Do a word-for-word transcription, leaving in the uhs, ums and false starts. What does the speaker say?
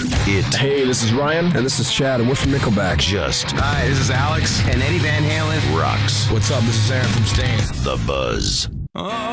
It. Hey, this is Ryan. And this is Chad, and we're from Nickelback. Just. Hi, this is Alex. And Eddie Van Halen. Rocks. What's up? This is Aaron from Stain. The Buzz. Oh.